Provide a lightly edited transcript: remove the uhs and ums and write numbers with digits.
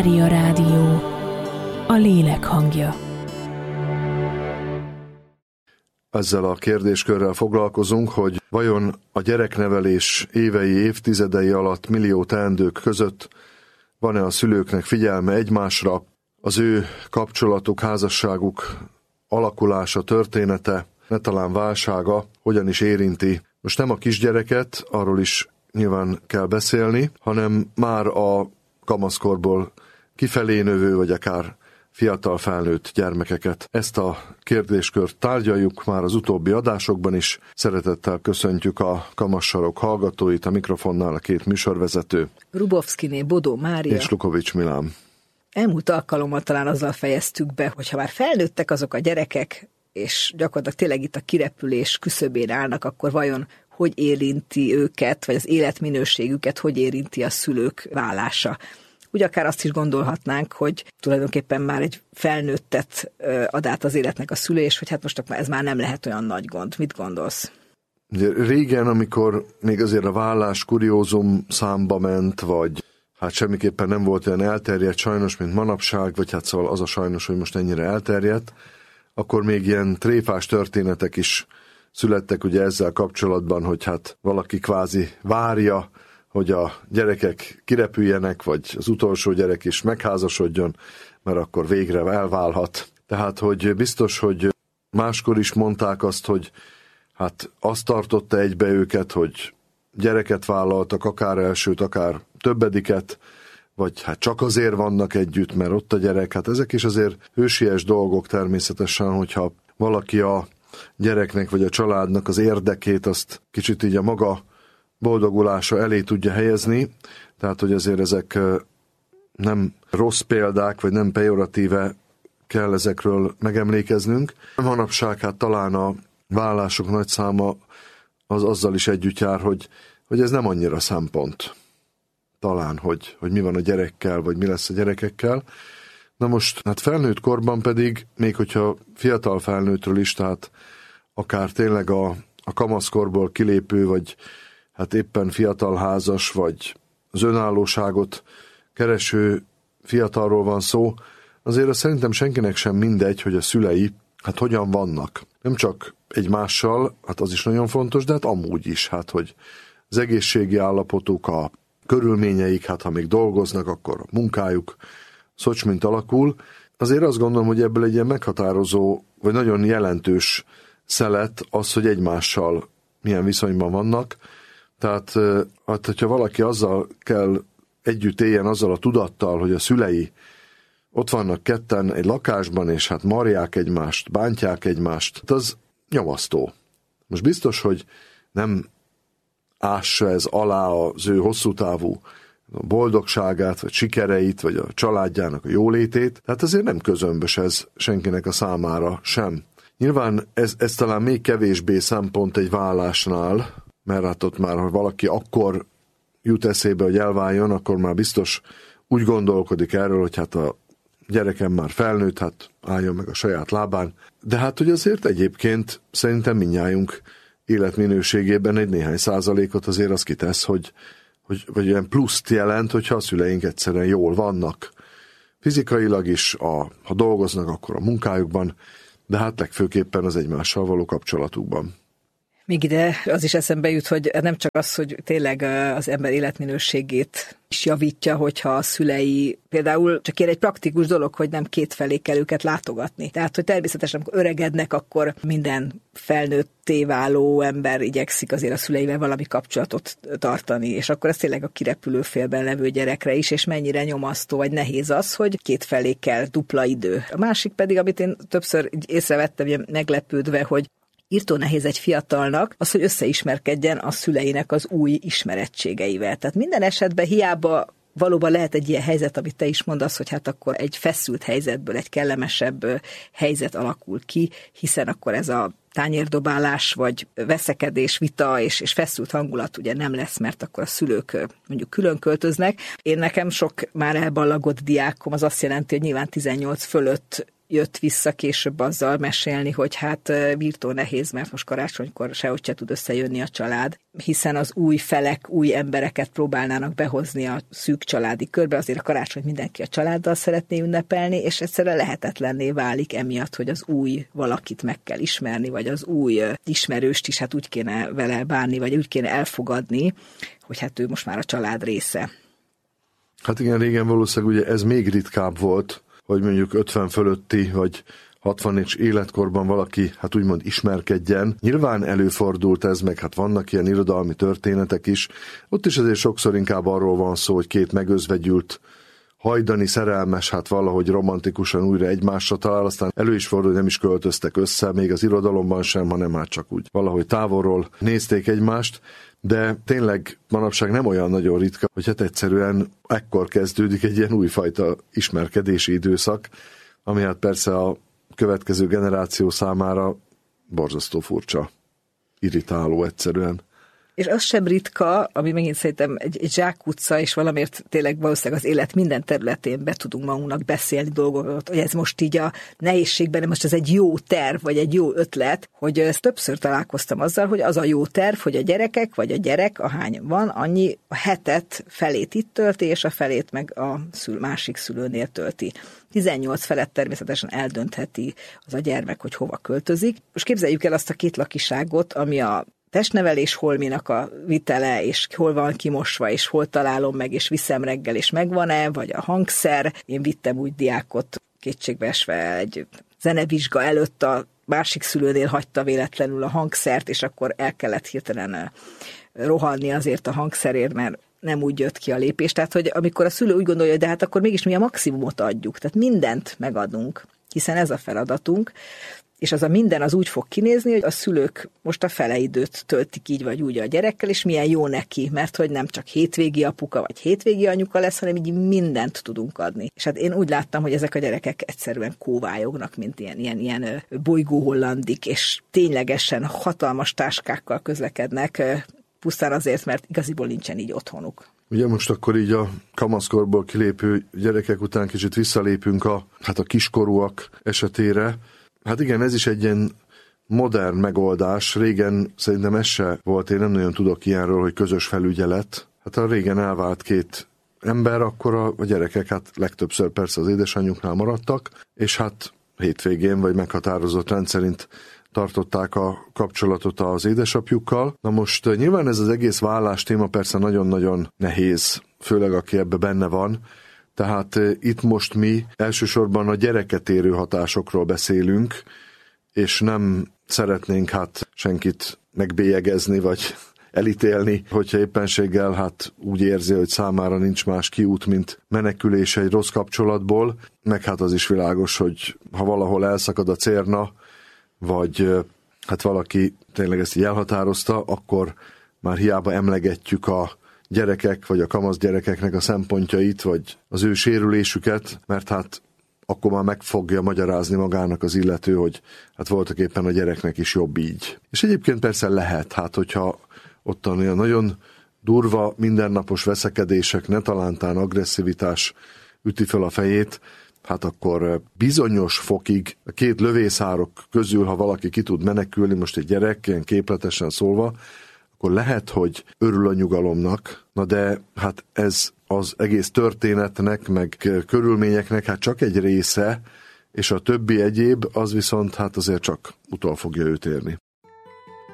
Mária Rádió, a lélek hangja. Ezzel a kérdéskörrel foglalkozunk, hogy vajon a gyereknevelés évei, évtizedei alatt millió teendők között van-e a szülőknek figyelme egymásra, az ő kapcsolatuk, házasságuk alakulása, története, ne talán válsága hogyan is érinti. Most nem a kisgyereket, arról is nyilván kell beszélni, hanem már a kamaszkorból kifelé növő, vagy akár fiatal felnőtt gyermekeket. Ezt a kérdéskört tárgyaljuk már az utóbbi adásokban is. Szeretettel köszöntjük a Kamassarok hallgatóit, a mikrofonnál a két műsorvezető. Rubovszkiné Bodó Mária és Lukovics Milán. Elmúlt alkalommal talán azzal fejeztük be, hogyha már felnőttek azok a gyerekek, és gyakorlatilag tényleg itt a kirepülés küszöbén állnak, akkor vajon hogy érinti őket, vagy az életminőségüket, hogy érinti a szülők válása. Úgy akár azt is gondolhatnánk, hogy tulajdonképpen már egy felnőttet ad át az életnek a szülés, hogy hát most ez már nem lehet olyan nagy gond. Mit gondolsz? Ugye régen, amikor még azért a vállás kuriózum számba ment, vagy hát semmiképpen nem volt olyan elterjedt sajnos, mint manapság, vagy hát szóval az a sajnos, hogy most ennyire elterjedt, akkor még ilyen tréfás történetek is születtek ugye ezzel kapcsolatban, hogy hát valaki kvázi várja, hogy a gyerekek kirepüljenek, vagy az utolsó gyerek is megházasodjon, mert akkor végre elválhat. Tehát, hogy biztos, hogy máskor is mondták azt, hogy hát azt tartotta egybe őket, hogy gyereket vállaltak, akár elsőt, akár többediket, vagy hát csak azért vannak együtt, mert ott a gyerek. Hát ezek is azért hősies dolgok természetesen, hogyha valaki a gyereknek vagy a családnak az érdekét azt kicsit így a maga boldogulása elé tudja helyezni, tehát hogy azért ezek nem rossz példák, vagy nem pejoratíve kell ezekről megemlékeznünk. Manapság hát talán a vállások nagy száma az azzal is együtt jár, hogy ez nem annyira szempont. Talán, hogy mi van a gyerekkel, vagy mi lesz a gyerekekkel. Na most, hát felnőtt korban pedig, még hogyha fiatal felnőttről is, tehát akár tényleg a kamaszkorból kilépő, vagy hát éppen fiatal házas, vagy az önállóságot kereső fiatalról van szó, azért azt szerintem senkinek sem mindegy, hogy a szülei hát hogyan vannak. Nem csak egymással, hát az is nagyon fontos, de hát amúgy is, hát hogy az egészségi állapotuk, a körülményeik, hát ha még dolgoznak, akkor a munkájuk, mint alakul. Azért azt gondolom, hogy ebből egy ilyen meghatározó, vagy nagyon jelentős szelet az, hogy egymással milyen viszonyban vannak. Tehát, hát, hogyha valaki azzal kell együtt éljen, azzal a tudattal, hogy a szülei ott vannak ketten egy lakásban, és hát marják egymást, bántják egymást, az nyomasztó. Most biztos, hogy nem ássa ez alá az ő hosszú távú boldogságát, vagy sikereit, vagy a családjának a jólétét, tehát azért nem közömbös ez senkinek a számára sem. Nyilván ez talán még kevésbé szempont egy vállásnál, mert hát ott már, ha valaki akkor jut eszébe, hogy elváljon, akkor már biztos úgy gondolkodik erről, hogy hát a gyerekem már felnőtt, hát álljon meg a saját lábán. De hát, hogy azért egyébként szerintem mindnyájunk életminőségében egy néhány százalékot azért az kitesz, hogy vagy ilyen pluszt jelent, hogyha a szüleink egyszerűen jól vannak. Fizikailag is, ha dolgoznak, akkor a munkájukban, de hát legfőképpen az egymással való kapcsolatukban. Még ide az is eszembe jut, hogy nem csak az, hogy tényleg az ember életminőségét is javítja, hogyha a szülei, például csak egy praktikus dolog, hogy nem kétfelé kell őket látogatni. Tehát, hogy természetesen, amikor öregednek, akkor minden felnőtté váló ember igyekszik azért a szüleivel valami kapcsolatot tartani, és akkor ez tényleg a kirepülő félben levő gyerekre is, és mennyire nyomasztó vagy nehéz az, hogy kétfelé kell dupla idő. A másik pedig, amit én többször észrevettem, meglepődve, hogy írtó nehéz egy fiatalnak az, hogy összeismerkedjen a szüleinek az új ismerettségeivel. Tehát minden esetben hiába valóban lehet egy ilyen helyzet, amit te is mondasz, hogy hát akkor egy feszült helyzetből egy kellemesebb helyzet alakul ki, hiszen akkor ez a tányérdobálás, vagy veszekedés, vita és feszült hangulat ugye nem lesz, mert akkor a szülők mondjuk külön költöznek. Nekem sok már elballagott diákom, az azt jelenti, hogy nyilván 18 fölött jött vissza később azzal mesélni, hogy hát birtó nehéz, mert most karácsonykor sehogy se tud összejönni a család, hiszen az új felek, új embereket próbálnának behozni a szűk családi körbe, azért a karácsony mindenki a családdal szeretné ünnepelni, és egyszerűen lehetetlenné válik emiatt, hogy az új valakit meg kell ismerni, vagy az új ismerőst is hát úgy kéne vele bánni, vagy úgy kéne elfogadni, hogy hát ő most már a család része. Hát igen, régen valószínűleg ugye ez még ritkább volt, hogy mondjuk 50 fölötti, vagy 60 életkorban valaki, hát úgymond ismerkedjen. Nyilván előfordult ez, meg hát vannak ilyen irodalmi történetek is. Ott is azért sokszor inkább arról van szó, hogy két megözvegyült, hajdani szerelmes, hát valahogy romantikusan újra egymásra talál, aztán elő is fordul, hogy nem is költöztek össze, még az irodalomban sem, hanem már csak úgy valahogy távolról nézték egymást, de tényleg manapság nem olyan nagyon ritka, hogy hát egyszerűen ekkor kezdődik egy ilyen újfajta ismerkedési időszak, ami hát persze a következő generáció számára borzasztó furcsa, irritáló egyszerűen. És az sem ritka, ami megint szerintem egy zsákutca, és valamiért tényleg valószínűleg az élet minden területén be tudunk magunknak beszélni dolgokat, hogy ez most így a nehézségben, most ez egy jó terv, vagy egy jó ötlet, hogy ezt többször találkoztam azzal, hogy az a jó terv, hogy a gyerekek, vagy a gyerek, ahány van, annyi a hetet felét itt tölti, és a felét meg a másik szülőnél tölti. 18 felett természetesen eldöntheti az a gyermek, hogy hova költözik. Most képzeljük el azt a két lakiságot, ami a testnevelés holminak a vitele, és hol van kimosva, és hol találom meg, és viszem reggel, és megvan-e, vagy a hangszer. Én vittem úgy diákot kétségbeesve egy zenevizsga előtt, a másik szülőnél hagyta véletlenül a hangszert, és akkor el kellett hirtelen rohanni azért a hangszerért, mert nem úgy jött ki a lépés. Tehát, hogy amikor a szülő úgy gondolja, de hát akkor mégis mi a maximumot adjuk, tehát mindent megadunk, hiszen ez a feladatunk, és az a minden az úgy fog kinézni, hogy a szülők most a fele időt töltik így vagy úgy a gyerekkel, és milyen jó neki, mert hogy nem csak hétvégi apuka vagy hétvégi anyuka lesz, hanem így mindent tudunk adni. És hát én úgy láttam, hogy ezek a gyerekek egyszerűen kóvályognak, mint ilyen bolygóhollandik, és ténylegesen hatalmas táskákkal közlekednek, pusztán azért, mert igaziból nincsen így otthonuk. Ugye most akkor így a kamaszkorból kilépő gyerekek után kicsit visszalépünk a kiskorúak esetére. Hát igen, ez is egy ilyen modern megoldás. Régen szerintem ez se volt, én nem nagyon tudok ilyenről, hogy közös felügyelet. Hát a régen elvált két ember, akkor a gyerekek hát legtöbbször persze az édesanyjuknál maradtak, és hát hétvégén vagy meghatározott rendszerint tartották a kapcsolatot az édesapjukkal. Na most nyilván ez az egész vállás téma persze nagyon-nagyon nehéz, főleg aki ebbe benne van. Tehát itt most mi elsősorban a gyereket érő hatásokról beszélünk, és nem szeretnénk hát senkit megbélyegezni, vagy elítélni, hogyha éppenséggel hát úgy érzi, hogy számára nincs más kiút, mint menekülés egy rossz kapcsolatból, meg hát az is világos, hogy ha valahol elszakad a cérna, vagy hát valaki tényleg ezt így elhatározta, akkor már hiába emlegetjük a gyerekek, vagy a kamasz gyerekeknek a szempontjait, vagy az ő sérülésüket, mert hát akkor már meg fogja magyarázni magának az illető, hogy hát voltak éppen a gyereknek is jobb így. És egyébként persze lehet, hát hogyha ottan olyan nagyon durva, mindennapos veszekedések, ne talántán agresszivitás üti fel a fejét, hát akkor bizonyos fokig a két lövészárok közül, ha valaki ki tud menekülni, most egy gyerek, ilyen képletesen szólva, akkor lehet, hogy örül a nyugalomnak, na de hát ez az egész történetnek, meg körülményeknek hát csak egy része, és a többi egyéb, az viszont hát azért csak utol fogja őt érni.